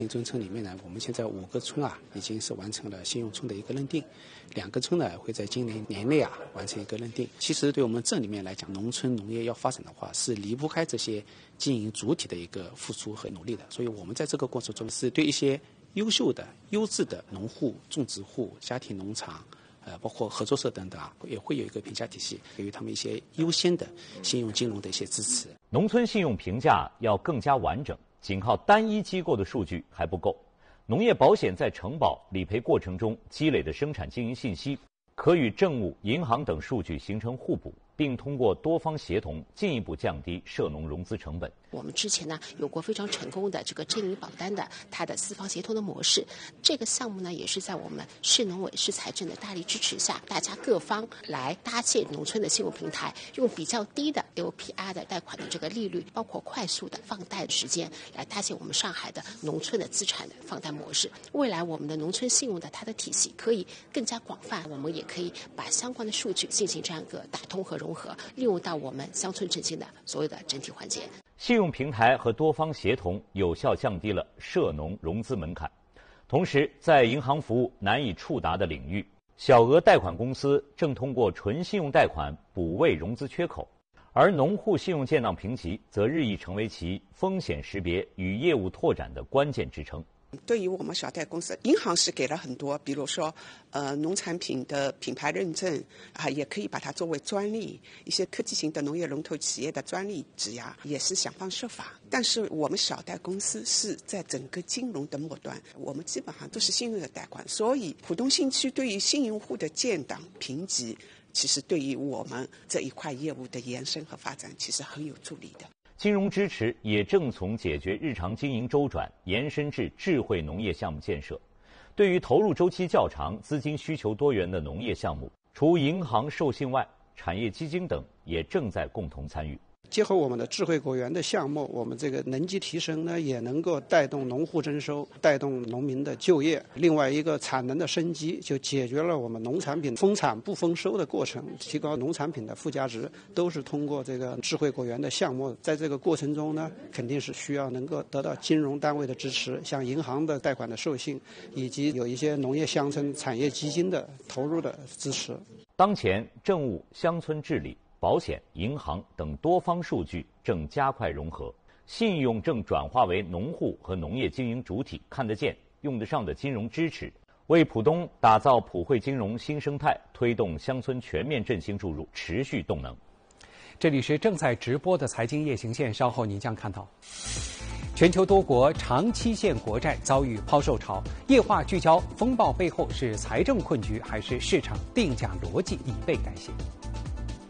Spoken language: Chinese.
新村村里面呢，我们现在5个村已经是完成了信用村的一个认定，2个村呢会在今年年内完成一个认定。其实对我们镇里面来讲，农村农业要发展的话，是离不开这些经营主体的一个付出和努力的。所以我们在这个过程中是对一些优秀的、优质的农户、种植户、家庭农场。包括合作社等等也会有一个评价体系，给予他们一些优先的信用金融的一些支持。 农村信用评价要更加完整，仅靠单一机构的数据还不够。农业保险在承保理赔过程中积累的生产经营信息，可与政务、银行等数据形成互补，并通过多方协同进一步降低涉农融资成本。 我们之前呢有过非常成功的这个经营保单的它的4方协同的模式，这个项目呢也是在我们市农委市财政的大力支持下，大家各方来搭建农村的信用平台，用比较低的 LPR 的贷款的这个利率，包括快速的放贷时间，来搭建我们上海的农村的资产的放贷模式。未来我们的农村信用的它的体系可以更加广泛，我们也可以把相关的数据进行这样一个打通和融合，利用到我们乡村振兴的所有的整体环节。 信用平台和多方协同有效降低了涉农融资门槛，同时在银行服务难以触达的领域，小额贷款公司正通过纯信用贷款补位融资缺口，而农户信用建档评级则日益成为其风险识别与业务拓展的关键支撑。 对于我们小贷公司，银行是给了很多，比如说农产品的品牌认证也可以把它作为专利，一些科技型的农业龙头企业的专利质押也是想方设法。但是我们小贷公司是在整个金融的末端，我们基本上都是信用的贷款，所以浦东新区对于信用户的建档评级，其实对于我们这一块业务的延伸和发展其实很有助力的。 金融支持也正从解决日常经营周转延伸至智慧农业项目建设。对于投入周期较长、资金需求多元的农业项目，除银行授信外，产业基金等也正在共同参与。 结合我们的智慧果园的项目，我们这个能级提升呢，也能够带动农户增收，带动农民的就业。另外一个产能的升级，就解决了我们农产品丰产不丰收的过程，提高农产品的附加值，都是通过这个智慧果园的项目。在这个过程中呢，肯定是需要能够得到金融单位的支持，像银行的贷款的授信，以及有一些农业乡村产业基金的投入的支持。 当前，政务、乡村治理、保险、银行等多方数据正加快融合，信用正转化为农户和农业经营主体看得见、用得上的金融支持，为浦东打造普惠金融新生态、推动乡村全面振兴注入持续动能。 这里是正在直播的财经夜行线，稍后您将看到。全球多国长期限国债遭遇抛售潮，液化聚焦风暴背后是财政困局还是市场定价逻辑已被改写？